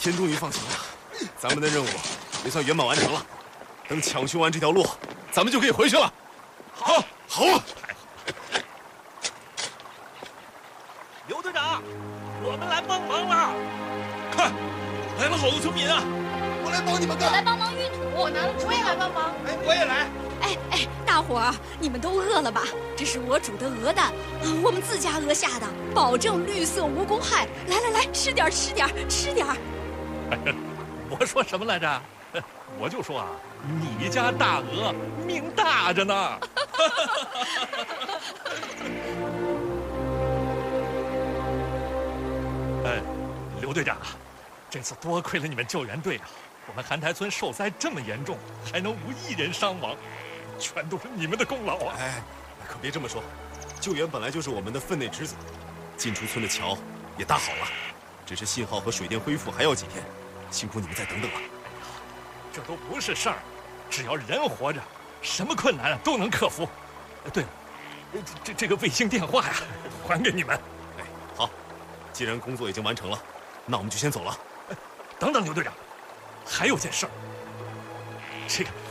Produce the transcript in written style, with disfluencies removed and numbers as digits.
真终于放晴了，咱们的任务也算圆满完成了。等抢修完这条路，咱们就可以回去了。好，好啊！ 刘队长，我们来帮忙了！看，来了好多村民啊！ 我来帮你们干。 我来帮忙运土。 我也来帮忙。 哎，我也来。 哎，大伙儿，你们都饿了吧？这是我煮的鹅蛋，我们自家鹅下的，保证绿色无公害。来，吃点。 我说什么来着？我就说啊，你家大鹅命大着呢。刘队长，这次多亏了你们救援队啊，我们韩台村受灾这么严重，还能无一人伤亡，全都是你们的功劳啊！ 哎，可别这么说，救援本来就是我们的分内职责。进出村的桥也搭好了，只是信号和水电恢复还要几天，辛苦你们再等等吧。 这都不是事儿，只要人活着，什么困难都能克服。对了，这个卫星电话呀，还给你们。 哎，好，既然工作已经完成了，那我们就先走了。 等等，刘队长，还有件事儿，